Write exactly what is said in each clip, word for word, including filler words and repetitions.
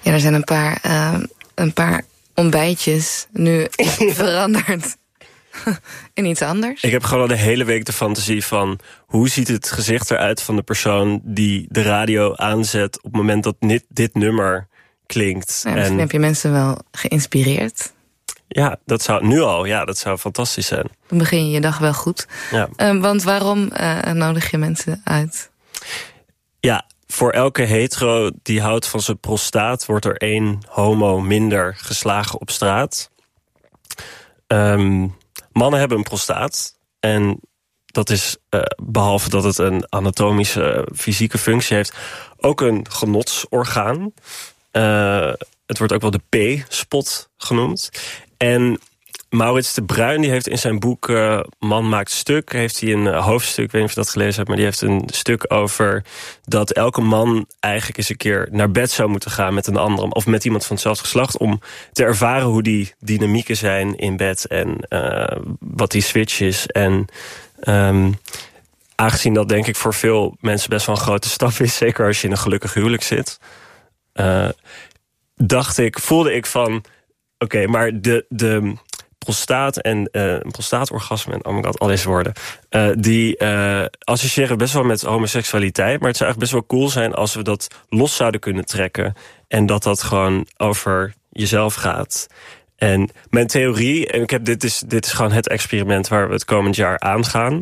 Ja, er zijn een paar, uh, een paar ontbijtjes nu veranderd in iets anders. Ik heb gewoon al de hele week de fantasie van... hoe ziet het gezicht eruit van de persoon die de radio aanzet... op het moment dat dit, dit nummer klinkt. Ja, misschien en... heb je mensen wel geïnspireerd. Ja, dat zou nu al. Ja, dat zou fantastisch zijn. Dan begin je je dag wel goed. Ja. Uh, want waarom uh, nodig je mensen uit? Ja, voor elke hetero die houdt van zijn prostaat... wordt er één homo minder geslagen op straat. Um, mannen hebben een prostaat. En dat is, uh, behalve dat het een anatomische, fysieke functie heeft... ook een genotsorgaan. Uh, het wordt ook wel de P-spot genoemd. En Maurits de Bruin die heeft in zijn boek uh, Man maakt stuk... heeft hij een uh, hoofdstuk, ik weet niet of je dat gelezen hebt... maar die heeft een stuk over dat elke man eigenlijk eens een keer naar bed zou moeten gaan met een ander... of met iemand van hetzelfde geslacht... om te ervaren hoe die dynamieken zijn in bed en uh, wat die switch is. En um, aangezien dat denk ik voor veel mensen best wel een grote stap is... zeker als je in een gelukkig huwelijk zit... Uh, dacht ik, voelde ik van... oké, okay, maar de... de prostaat en uh, een prostaatorgasme en oh my god, al deze woorden... Uh, die uh, associëren best wel met homoseksualiteit... maar het zou eigenlijk best wel cool zijn als we dat los zouden kunnen trekken... en dat dat gewoon over jezelf gaat. En mijn theorie, en ik heb, dit, is, dit is gewoon het experiment... waar we het komend jaar aangaan...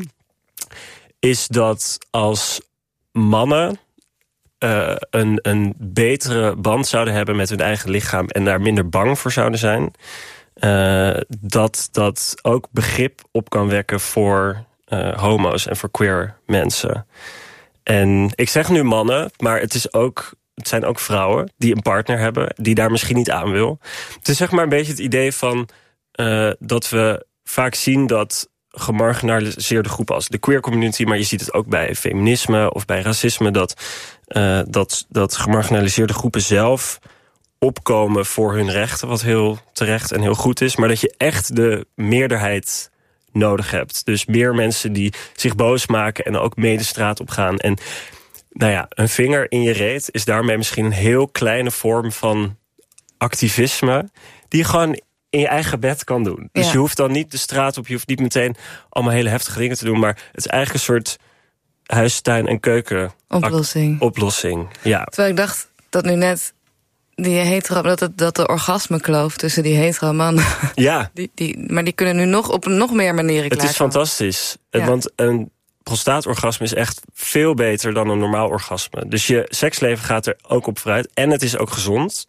is dat als mannen... Uh, een, een betere band zouden hebben met hun eigen lichaam... en daar minder bang voor zouden zijn... Uh, dat dat ook begrip op kan wekken voor uh, homo's en voor queer mensen. En ik zeg nu mannen, maar het, is ook, het zijn ook vrouwen die een partner hebben... die daar misschien niet aan wil. Het is zeg maar een beetje het idee van uh, dat we vaak zien... dat gemarginaliseerde groepen als de queer community... maar je ziet het ook bij feminisme of bij racisme... dat, uh, dat, dat gemarginaliseerde groepen zelf... opkomen voor hun rechten, wat heel terecht en heel goed is... maar dat je echt de meerderheid nodig hebt. Dus meer mensen die zich boos maken en ook mee de straat op gaan. En nou ja, een vinger in je reet is daarmee misschien een heel kleine vorm van activisme... die je gewoon in je eigen bed kan doen. Dus ja. Je hoeft dan niet de straat op, je hoeft niet meteen allemaal hele heftige dingen te doen... maar het is eigenlijk een soort huis, tuin en keuken oplossing. oplossing. Ja. Terwijl ik dacht dat nu net... Die hetero, dat, het, dat de orgasmekloof tussen die hetero mannen... Ja. Die, die, maar die kunnen nu nog op nog meer manieren klaar. Het is fantastisch. Ja. Want een prostaatorgasme is echt veel beter dan een normaal orgasme. Dus je seksleven gaat er ook op vooruit. En het is ook gezond.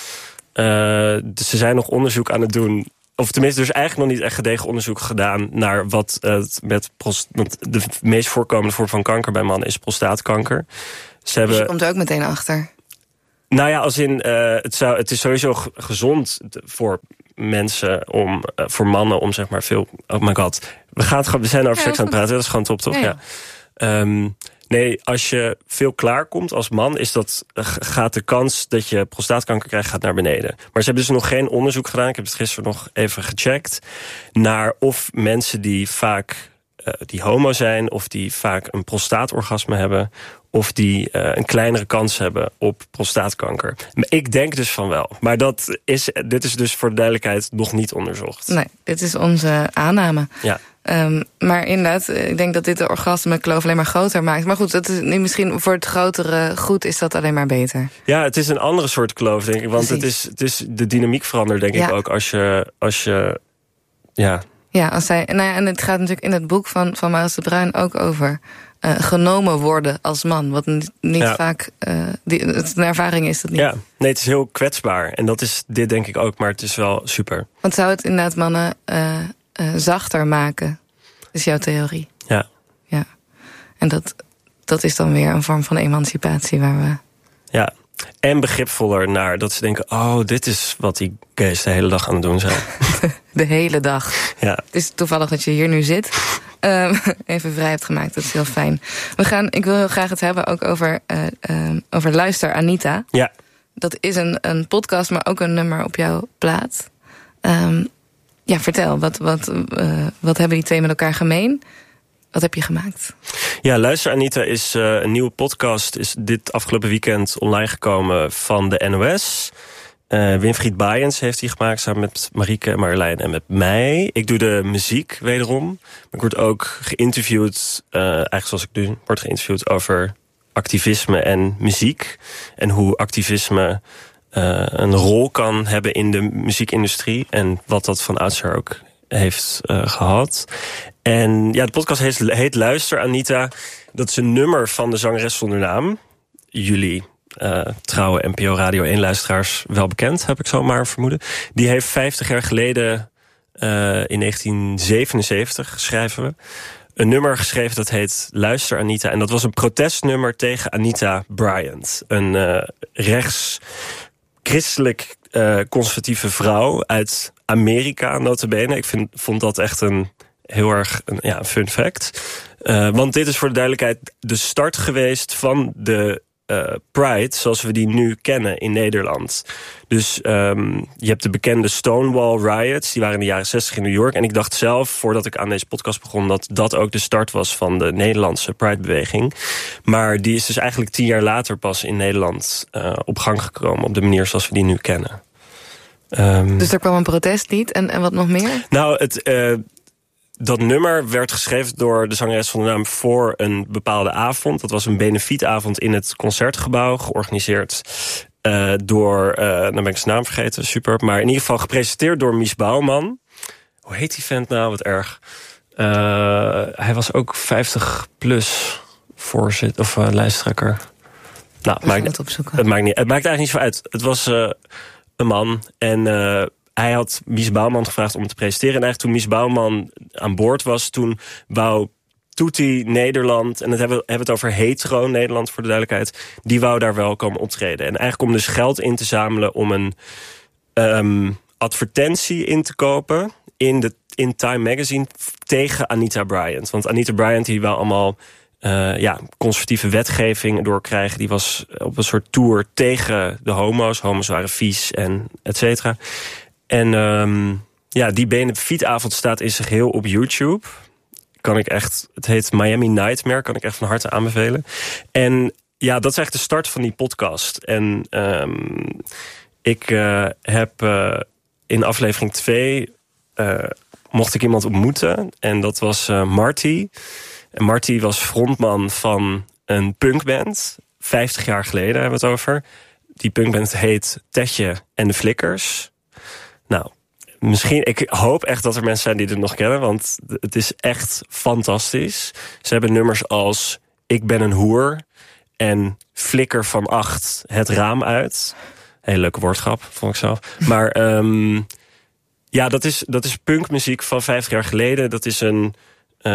Uh, dus ze zijn nog onderzoek aan het doen... Of tenminste, er is eigenlijk nog niet echt gedegen onderzoek gedaan... naar wat uh, met prost, de meest voorkomende vorm van kanker bij mannen is prostaatkanker. Ze hebben, dus je komt er ook meteen achter... Nou ja, als in, uh, het, zou, het is sowieso g- gezond voor mensen, om, uh, voor mannen, om zeg maar veel... Oh my god, we, gaan het, we zijn over ja, seks aan het praten, dat is gewoon top, toch? Ja, ja. Um, nee, als je veel klaarkomt als man, is dat, gaat de kans dat je prostaatkanker krijgt gaat naar beneden. Maar ze hebben dus nog geen onderzoek gedaan, ik heb het gisteren nog even gecheckt, naar of mensen die vaak... Uh, die homo zijn, of die vaak een prostaatorgasme hebben... of die uh, een kleinere kans hebben op prostaatkanker. Ik denk dus van wel. Maar dat is, dit is dus voor de duidelijkheid nog niet onderzocht. Nee, dit is onze aanname. Ja. Um, maar inderdaad, ik denk dat dit de orgasmekloof alleen maar groter maakt. Maar goed, dat is, misschien voor het grotere goed is dat alleen maar beter. Ja, het is een andere soort kloof, denk ik. Want het is, het is de dynamiek verandert, denk ja. ik ook, als je... Als je ja... Ja, als zij, nou ja, en het gaat natuurlijk in het boek van, van Maurits de Bruin ook over uh, genomen worden als man. Wat niet, niet ja. vaak, uh, die, het, een ervaring is dat niet. Ja, nee, het is heel kwetsbaar. En dat is dit denk ik ook, maar het is wel super. Want zou het inderdaad mannen uh, uh, zachter maken, is jouw theorie? Ja. Ja. En dat, dat is dan weer een vorm van emancipatie waar we... Ja. En begripvoller naar dat ze denken... oh, dit is wat die gays de hele dag aan het doen zijn. De, de hele dag. Ja. Het is toevallig dat je hier nu zit. Um, even vrij hebt gemaakt, dat is heel fijn. We gaan, ik wil heel graag het hebben ook over, uh, uh, over Luister Anita. Ja. Dat is een, een podcast, maar ook een nummer op jouw plaat. Um, ja, vertel, wat, wat, uh, wat hebben die twee met elkaar gemeen? Wat heb je gemaakt? Ja, Luister Anita is uh, een nieuwe podcast. Is dit afgelopen weekend online gekomen van de N O S. Uh, Winfried Baaiens heeft die gemaakt samen met Marieke en Marjolein en met mij. Ik doe de muziek wederom. Ik word ook geïnterviewd, uh, eigenlijk zoals ik nu word geïnterviewd over activisme en muziek. En hoe activisme uh, een rol kan hebben in de muziekindustrie. En wat dat van oudsher ook heeft uh, gehad. En ja, de podcast heet, heet Luister Anita. Dat is een nummer van de zangeres zonder naam. Jullie uh, trouwe N P O Radio één luisteraars wel bekend, heb ik zo maar vermoeden. Die heeft vijftig jaar geleden, uh, in negentien zevenenzeventig, schrijven we, een nummer geschreven dat heet Luister Anita. En dat was een protestnummer tegen Anita Bryant. Een uh, rechts christelijk uh, conservatieve vrouw uit Amerika, nota bene. Ik vind, vond dat echt een heel erg een, ja, fun fact. Uh, want dit is voor de duidelijkheid de start geweest van de uh, Pride zoals we die nu kennen in Nederland. Dus um, je hebt de bekende Stonewall Riots. Die waren in de jaren zestig in New York. En ik dacht zelf, voordat ik aan deze podcast begon, dat dat ook de start was van de Nederlandse Pride-beweging. Maar die is dus eigenlijk tien jaar later pas in Nederland uh, op gang gekomen op de manier zoals we die nu kennen. Um, dus er kwam een protestlied en, en wat nog meer? Nou, het, uh, dat nummer werd geschreven door de zangeres van de naam voor een bepaalde avond. Dat was een benefietavond in het Concertgebouw, georganiseerd uh, door, uh, nou ben ik zijn naam vergeten, super. Maar in ieder geval gepresenteerd door Mies Bouwman. Hoe heet die vent nou? Wat erg. Uh, hij was ook vijftig plus voorzitter of uh, lijsttrekker. Nou, maakt, het, opzoeken. Het, maakt niet, het maakt eigenlijk niet zo uit. Het was uh, een man en uh, hij had Mies Bouwman gevraagd om te presenteren. En eigenlijk toen Mies Bouwman aan boord was, toen wou Toetie Nederland, en dat hebben we hebben het over hetero Nederland voor de duidelijkheid, die wou daar wel komen optreden. En eigenlijk om dus geld in te zamelen om een um, advertentie in te kopen in, de, in Time Magazine tegen Anita Bryant. Want Anita Bryant die wou allemaal Uh, ja, conservatieve wetgeving doorkrijgen. Die was op een soort tour tegen de homo's. Homo's waren vies en et cetera. En um, ja, die benefietavond staat in zijn geheel op YouTube. Kan ik echt, het heet Miami Nightmare, kan ik echt van harte aanbevelen. En ja, dat is echt de start van die podcast. En um, ik uh, heb uh, in aflevering twee uh, mocht ik iemand ontmoeten. En dat was uh, Marty. En Marty was frontman van een punkband. vijftig jaar geleden hebben we het over. Die punkband heet Tetje en de Flikkers. Nou, misschien, ik hoop echt dat er mensen zijn die dit nog kennen, want het is echt fantastisch. Ze hebben nummers als Ik ben een hoer en Flikker van acht het raam uit. Hele leuke woordgrap, vond ik zelf. Maar um, ja, dat is, dat is punkmuziek van vijftig jaar geleden. Dat is een Uh,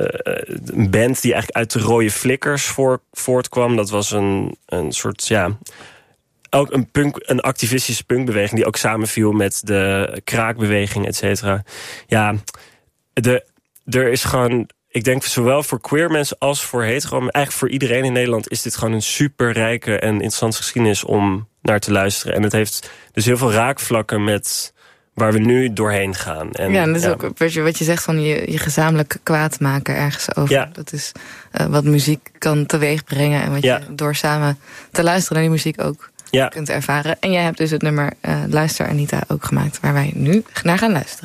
een band die eigenlijk uit de Rode Flikkers voor, voortkwam. Dat was een, een soort, ja, ook een, punk, een activistische punkbeweging die ook samenviel met de kraakbeweging, et cetera. Ja, de, er is gewoon, ik denk zowel voor queer mensen als voor hetero, maar eigenlijk voor iedereen in Nederland is dit gewoon een superrijke en interessante geschiedenis om naar te luisteren. En het heeft dus heel veel raakvlakken met waar we nu doorheen gaan. En, ja, en dat is ja. ook wat je, wat je zegt van je, je gezamenlijk kwaad maken ergens over. Ja. Dat is uh, wat muziek kan teweeg brengen en wat ja. je door samen te luisteren naar die muziek ook ja. kunt ervaren. En jij hebt dus het nummer uh, Luister Anita ook gemaakt, waar wij nu naar gaan luisteren.